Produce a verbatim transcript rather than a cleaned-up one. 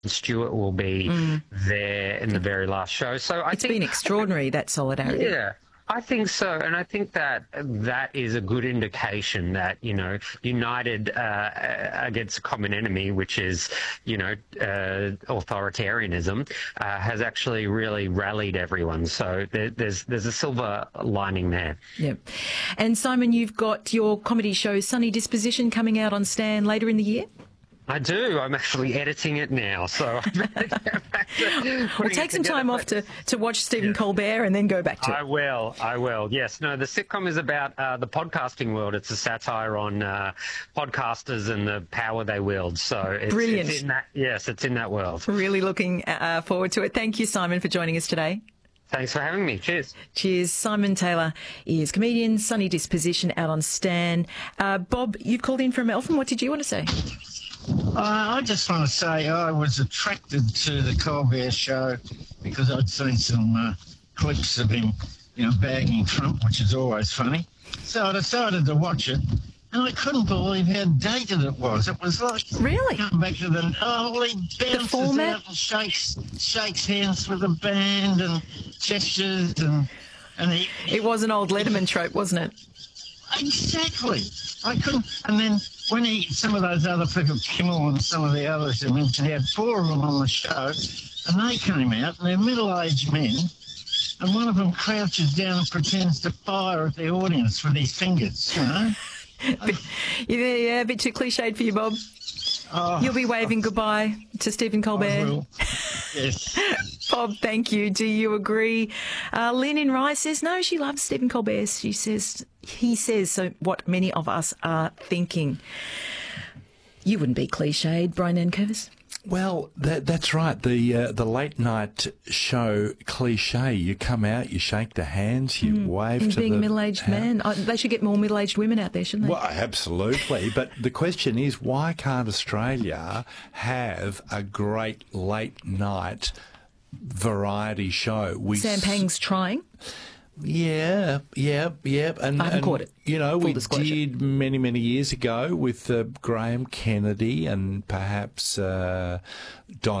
Stewart will be mm. there in the very last show. So I it's think been extraordinary, that solidarity. Yeah. I think so, and I think that that is a good indication that, you know, united uh, against a common enemy, which is, you know, uh, authoritarianism, uh, has actually really rallied everyone. So there, there's there's a silver lining there. Yep. And Simon, you've got your comedy show Sunny Disposition coming out on Stan later in the year? I do. I'm actually editing it now, so I'm ready to get back to We'll take some time off to, to watch Stephen yeah. Colbert and then go back to it. I will. I will. Yes. No, the sitcom is about uh, the podcasting world. It's a satire on uh, podcasters and the power they wield. So it's, Brilliant. It's in that, yes, it's in that world. Really looking uh, forward to it. Thank you, Simon, for joining us today. Thanks for having me. Cheers. Cheers. Simon Taylor is comedian, Sunny Disposition, out on Stan. Uh, Bob, you've called in from Eltham. What did you want to say? Uh, I just want to say I was attracted to the Colbert Show because I'd seen some uh, clips of him, you know, bagging Trump, which is always funny. So I decided to watch it, and I couldn't believe how dated it was. It was like really come back to the oh, he bounces out and shakes shakes hands with the band and gestures and and he. It was an old Letterman trope, wasn't it? Exactly. I couldn't. And then when he, some of those other people, Kimmel and some of the others who mentioned, he had four of them on the show, and they came out, and they're middle-aged men, and one of them crouches down and pretends to fire at the audience with his fingers, you know? yeah, yeah, a bit too cliched for you, Bob. Oh, You'll be waving oh, goodbye to Stephen Colbert. I will. Yes. Bob, thank you. Do you agree? Uh, Lynn in Rye says, no, she loves Stephen Colbert. She says, he says so what many of us are thinking. You wouldn't be cliched, Brian Nankervis. Well, that, that's right. The uh, the late night show cliche. You come out, you shake the hands, you mm. wave and to being the... a middle-aged man. Oh, they should get more middle-aged women out there, shouldn't they? Well, absolutely. But the question is, why can't Australia have a great late night variety show? We Sam Pang's trying. Yeah, yeah, yeah. And, I haven't and, caught it. You know, Full we disclosure. did many, many years ago with uh, Graham Kennedy and perhaps uh, Don